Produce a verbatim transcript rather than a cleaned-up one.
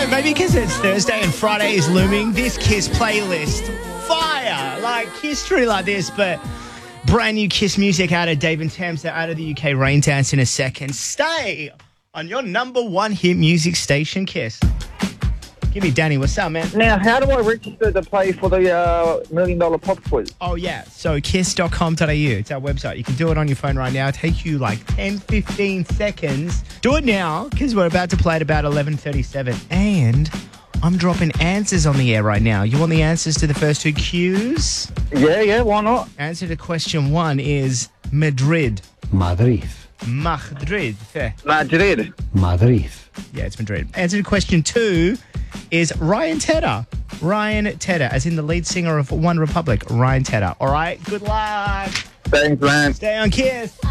Maybe because it's Thursday and Friday is looming, this Kiss playlist, fire! Like history like this, but brand new Kiss music out of Dave and Thames. They're out of the U K. Rain Dance in a second. Stay on your number one hit music station, Kiss. Give me Danny. What's up, man? Now, how do I register to play for the uh, Million Dollar Pop Quiz? Oh, yeah. So kiss dot com dot a u. It's our website. You can do it on your phone right now. It'll take you like ten, fifteen seconds. Do it now because we're about to play at about eleven thirty-seven. And I'm dropping answers on the air right now. You want the answers to the first two cues? Yeah, yeah, why not? Answer to question one is Madrid. Madrid. Madrid. Fair. Madrid. Madrid. Yeah, it's Madrid. Answer to question two is Ryan Tedder. Ryan Tedder, as in the lead singer of One Republic, Ryan Tedder. All right, good luck. Thanks, man. Stay on Kiss.